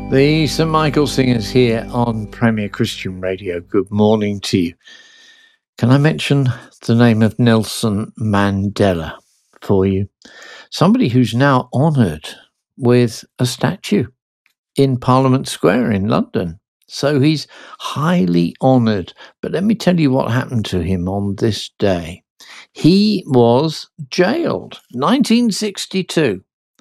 The St. Michael Singers here on Premier Christian Radio. Good morning to you. Can I mention the name of Nelson Mandela for you? Somebody who's now honoured with a statue in Parliament Square in London. So he's highly honoured. But let me tell you what happened to him on this day. He was jailed, 1962,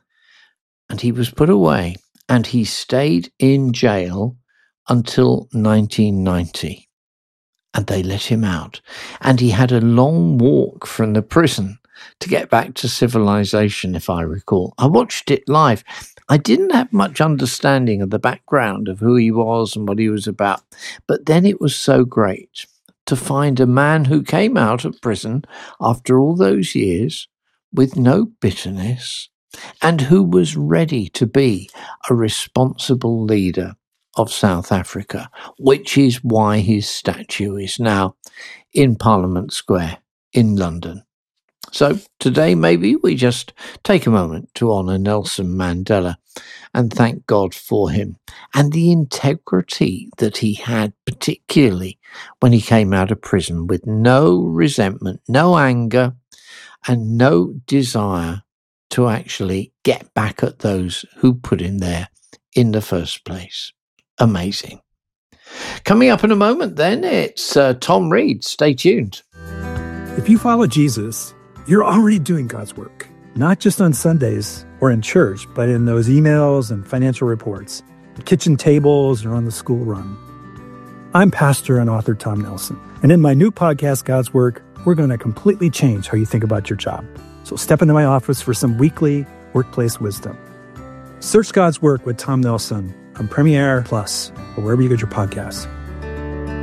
and he was put away. And he stayed in jail until 1990. And they let him out. And he had a long walk from the prison to get back to civilization, if I recall. I watched it live. I didn't have much understanding of the background of who he was and what he was about. But then it was so great to find a man who came out of prison after all those years with no bitterness, and who was ready to be a responsible leader of South Africa, which is why his statue is now in Parliament Square in London. So today, maybe we just take a moment to honour Nelson Mandela and thank God for him and the integrity that he had, particularly when he came out of prison, with no resentment, no anger, and no desire to actually get back at those who put him there in the first place. Amazing. Coming up in a moment then, it's Tom Reed. Stay tuned. If you follow Jesus, you're already doing God's work, not just on Sundays or in church, but in those emails and financial reports, kitchen tables, or on the school run. I'm pastor and author Tom Nelson, and in my new podcast, God's Work, we're going to completely change how you think about your job. So step into my office for some weekly workplace wisdom. Search God's Work with Tom Nelson on Premiere Plus or wherever you get your podcasts.